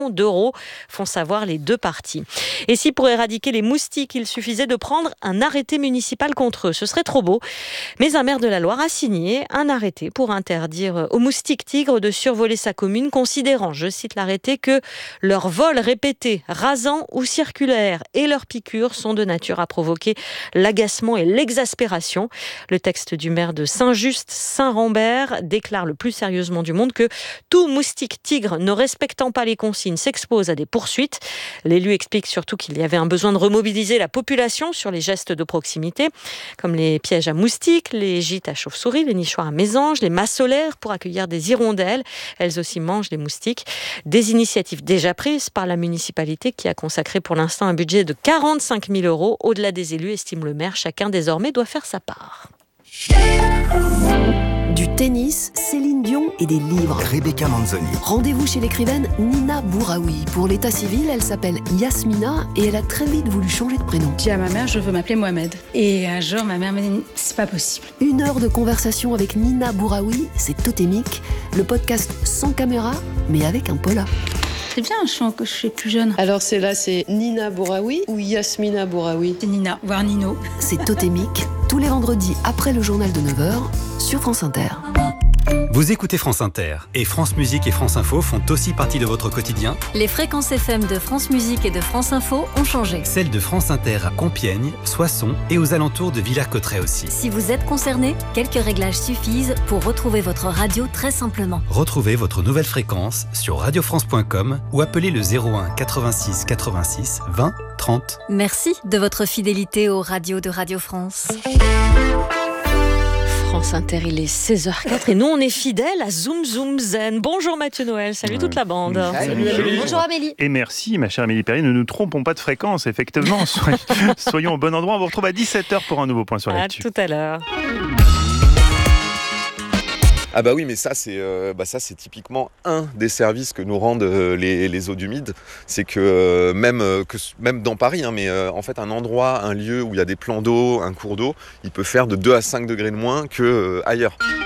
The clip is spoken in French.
d'euros, font savoir les deux parties. Et si pour éradiquer les moustiques, il suffisait de prendre un arrêté municipal contre eux, ce serait trop beau. Mais un maire de la Loire a signé un arrêté pour interdire aux moustiques tigres de survoler sa commune, considérant, je cite l'arrêté, que leurs vols répétés, rasants ou circulaires et leurs piqûres sont de nature à provoquer l'agacement et l'exaspération. Le texte du maire de Saint-Just-Saint-Rambert déclare le plus sérieusement du monde que tout moustique tigre ne respectant pas les consignes s'expose à des poursuites. L'élu explique surtout qu'il y avait un besoin de remobiliser la population sur les gestes de proximité, comme les pièges à moustiques, les gîtes à chauves-souris, les nichoirs à mésanges, les masses solaires pour accueillir des hirondelles. Elles aussi mangent les moustiques. Des initiatives déjà prises par la municipalité qui a consacré pour l'instant un budget de 45 000 euros. Au-delà des élus, estime le maire, chacun désormais doit faire sa part. Du tennis, Céline Dion et des livres. Rebecca Manzoni. Rendez-vous chez l'écrivaine Nina Bouraoui. Pour l'état civil, elle s'appelle Yasmina et elle a très vite voulu changer de prénom. J'ai dit à ma mère, je veux m'appeler Mohamed. Et un jour, ma mère m'a dit, c'est pas possible. 1 heure de conversation avec Nina Bouraoui, c'est totémique. Le podcast sans caméra, mais avec un pola. C'est bien un chant que je suis plus jeune. Alors c'est Nina Bouraoui ou Yasmina Bouraoui? C'est Nina, voire Nino. C'est totémique, tous les vendredis après le journal de 9h sur France Inter. Vous écoutez France Inter et France Musique et France Info font aussi partie de votre quotidien. Les fréquences FM de France Musique et de France Info ont changé. Celles de France Inter à Compiègne, Soissons et aux alentours de Villers-Cotterêts aussi. Si vous êtes concerné, quelques réglages suffisent pour retrouver votre radio très simplement. Retrouvez votre nouvelle fréquence sur radiofrance.com ou appelez le 01 86 86 20 30. Merci de votre fidélité aux radios de Radio France. France Inter, il est 16h04 et nous on est fidèles à Zoom Zoom Zen. Bonjour Mathieu Noël, salut toute la bande. Salut. Bonjour Amélie. Et merci ma chère Amélie Perry, ne nous trompons pas de fréquence, effectivement, soyons au bon endroit. On vous retrouve à 17h pour un nouveau point sur l'actu. À tout à l'heure. Ah bah oui, mais ça c'est typiquement un des services que nous rendent les eaux humides. C'est que même dans Paris, mais en fait un endroit, un lieu où il y a des plans d'eau, un cours d'eau, il peut faire de 2 à 5 degrés de moins qu'ailleurs.